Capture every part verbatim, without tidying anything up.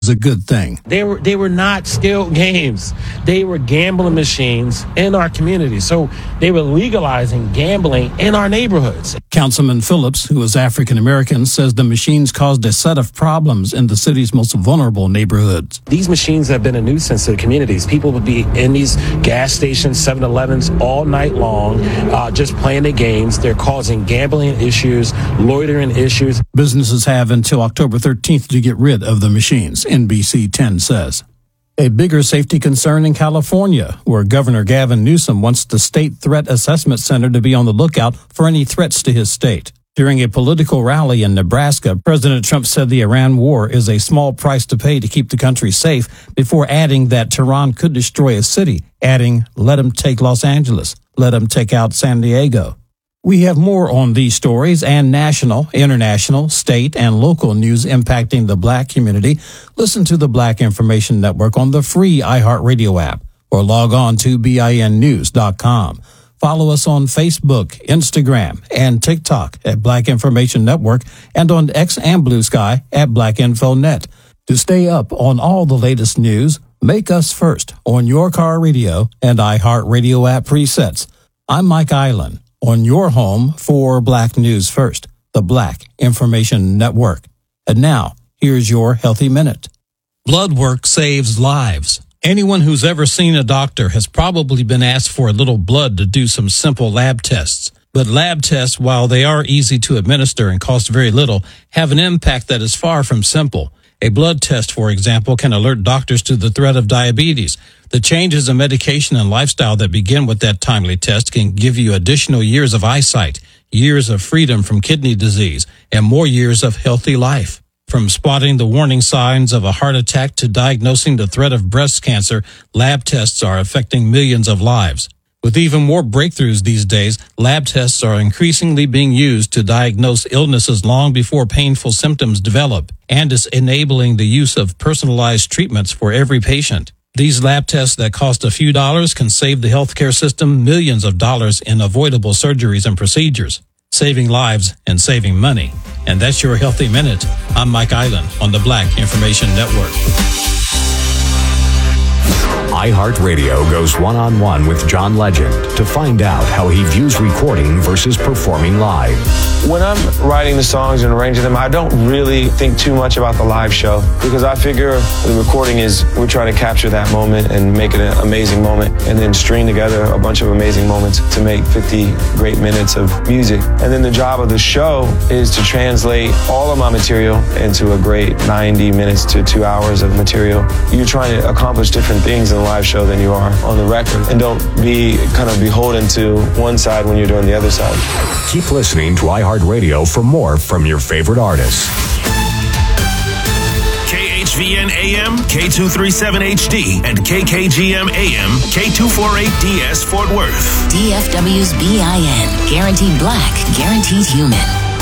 is a good thing. They were they were not skilled games. They were gambling machines in our community. So they were legalizing gambling in our neighborhoods. Councilman Phillips, who is African American, says the machines caused a set of problems in the city's most vulnerable neighborhoods. These machines have been a nuisance to the communities. People would be in these gas stations, seven elevens all night long, uh, just playing the games. They're causing gambling issues, loitering issues. Businesses have until October thirteenth to get rid of the machines, N B C ten says. A bigger safety concern in California, where Governor Gavin Newsom wants the State Threat Assessment Center to be on the lookout for any threats to his state. During a political rally in Nebraska, President Trump said the Iran war is a small price to pay to keep the country safe, before adding that Tehran could destroy a city, adding, let him take Los Angeles, let him take out San Diego. We have more on these stories and national, international, state, and local news impacting the Black community. Listen to the Black Information Network on the free iHeartRadio app or log on to bin news dot com. Follow us on Facebook, Instagram, and TikTok at Black Information Network and on X and Blue Sky at Black Info Net. To stay up on all the latest news, make us first on your car radio and iHeartRadio app presets. I'm Mike Island, on your home for Black News First, the Black Information Network. And now, here's your Healthy Minute. Blood work saves lives. Anyone who's ever seen a doctor has probably been asked for a little blood to do some simple lab tests. But lab tests, while they are easy to administer and cost very little, have an impact that is far from simple. A blood test, for example, can alert doctors to the threat of diabetes. The changes in medication and lifestyle that begin with that timely test can give you additional years of eyesight, years of freedom from kidney disease, and more years of healthy life. From spotting the warning signs of a heart attack to diagnosing the threat of breast cancer, lab tests are affecting millions of lives. With even more breakthroughs these days, lab tests are increasingly being used to diagnose illnesses long before painful symptoms develop, and is enabling the use of personalized treatments for every patient. These lab tests that cost a few dollars can save the healthcare system millions of dollars in avoidable surgeries and procedures, saving lives and saving money. And that's your Healthy Minute. I'm Mike Island on the Black Information Network. iHeartRadio goes one-on-one with John Legend to find out how he views recording versus performing live. When I'm writing the songs and arranging them, I don't really think too much about the live show, because I figure the recording is, we're trying to capture that moment and make it an amazing moment, and then string together a bunch of amazing moments to make fifty great minutes of music. And then the job of the show is to translate all of my material into a great ninety minutes to two hours of material. You're trying to accomplish different things in a live show than you are on the record, and don't be kind of beholden to one side when you're doing the other side. Keep listening to iHeartRadio for more from your favorite artists. K H V N A M, K two thirty-seven H D, and K K G M A M, K two forty-eight D S Fort Worth. D F W's B I N. Guaranteed Black, guaranteed human.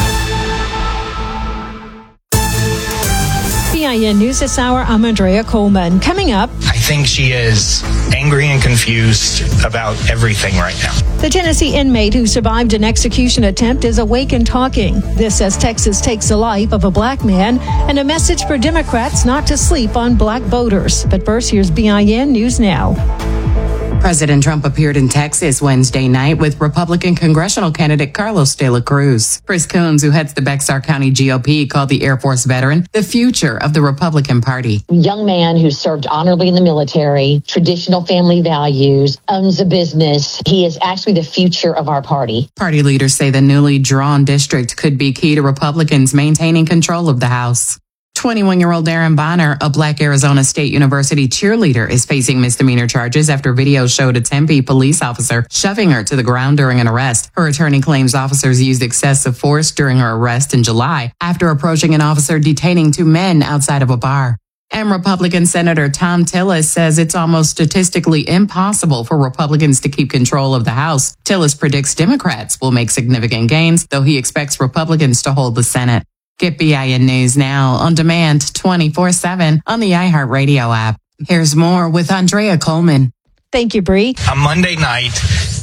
B I N News this hour, I'm Andrea Coleman. Coming up, I think she is angry and confused about everything right now. The Tennessee inmate who survived an execution attempt is awake and talking. This as Texas takes the life of a black man, and a message for Democrats not to sleep on black voters. But first, here's B I N News Now. President Trump appeared in Texas Wednesday night with Republican congressional candidate Carlos de la Cruz. Chris Coons, who heads the Bexar County G O P, called the Air Force veteran the future of the Republican Party. Young man who served honorably in the military, traditional family values, owns a business. He is actually the future of our party. Party leaders say the newly drawn district could be key to Republicans maintaining control of the House. twenty-one-year-old Aaron Bonner, a black Arizona State University cheerleader, is facing misdemeanor charges after video showed a Tempe police officer shoving her to the ground during an arrest. Her attorney claims officers used excessive force during her arrest in July after approaching an officer detaining two men outside of a bar. And Republican Senator Thom Tillis says it's almost statistically impossible for Republicans to keep control of the House. Tillis predicts Democrats will make significant gains, though he expects Republicans to hold the Senate. Get B I N News now on demand twenty-four seven on the iHeartRadio app. Here's more with Andrea Coleman. Thank you, Bree. On Monday night,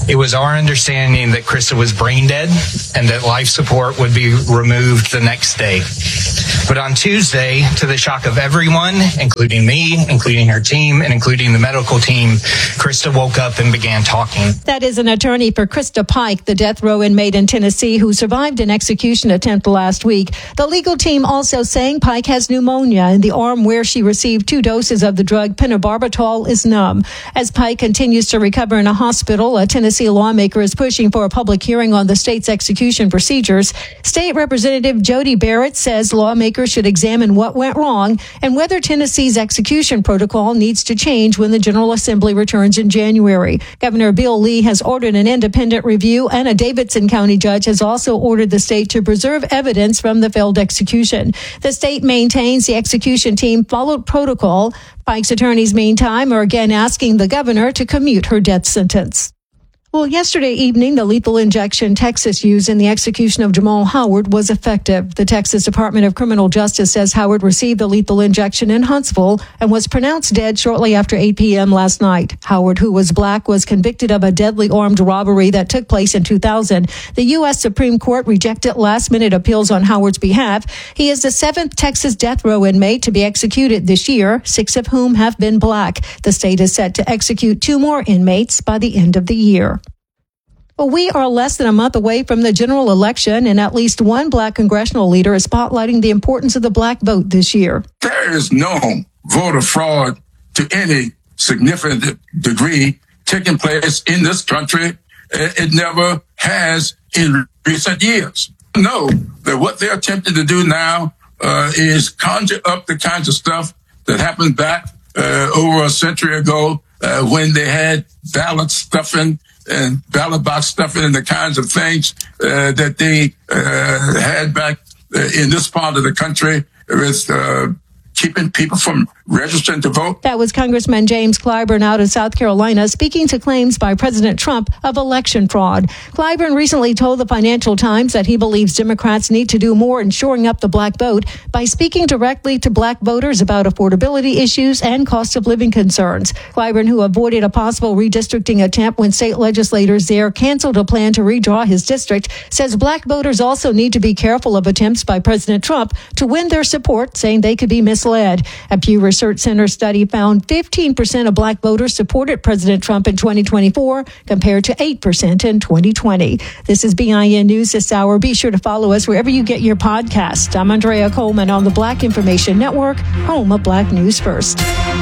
It was our understanding that Krista was brain dead and that life support would be removed the next day. But on Tuesday, to the shock of everyone, including me, including her team, and including the medical team, Krista woke up and began talking. That is an attorney for Krista Pike, the death row inmate in Tennessee who survived an execution attempt last week. The legal team also saying Pike has pneumonia and the arm where she received two doses of the drug pentobarbital is numb. As Pike continues to recover in a hospital, a Tennessee lawmaker is pushing for a public hearing on the state's execution procedures. State Representative Jody Barrett says lawmakers should examine what went wrong and whether Tennessee's execution protocol needs to change when the General Assembly returns in January. Governor Bill Lee has ordered an independent review, and a Davidson County judge has also ordered the state to preserve evidence from the failed execution. The state maintains the execution team followed protocol. Pike's attorneys, meantime, are again asking the governor to commute her death sentence. Well, yesterday evening, the lethal injection Texas used in the execution of Jamal Howard was effective. The Texas Department of Criminal Justice says Howard received the lethal injection in Huntsville and was pronounced dead shortly after eight p.m. last night. Howard, who was black, was convicted of a deadly armed robbery that took place in two thousand. The U S Supreme Court rejected last-minute appeals on Howard's behalf. He is the seventh Texas death row inmate to be executed this year, six of whom have been black. The state is set to execute two more inmates by the end of the year. Well, we are less than a month away from the general election, and at least one black congressional leader is spotlighting the importance of the black vote this year. There is no voter fraud to any significant degree taking place in this country. It never has in recent years. No, that what they're attempting to do now uh, is conjure up the kinds of stuff that happened back uh, over a century ago uh, when they had ballot stuffing and ballot box stuffing and the kinds of things uh, that they uh, had back uh, in this part of the country with uh, keeping people from registering to vote. That was Congressman James Clyburn out of South Carolina speaking to claims by President Trump of election fraud. Clyburn recently told the Financial Times that he believes Democrats need to do more in shoring up the black vote by speaking directly to black voters about affordability issues and cost of living concerns. Clyburn, who avoided a possible redistricting attempt when state legislators there canceled a plan to redraw his district, says black voters also need to be careful of attempts by President Trump to win their support, saying they could be misled. A Pew Research Center study found fifteen percent of black voters supported President Trump in twenty twenty-four compared to eight percent in twenty twenty. This is B I N News this hour. Be sure to follow us wherever you get your podcast. I'm Andrea Coleman on the Black Information Network, home of Black News First.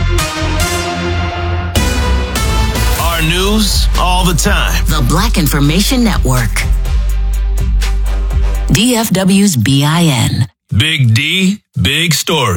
Our news all the time. The Black Information Network. D F W's B I N. Big D, big story.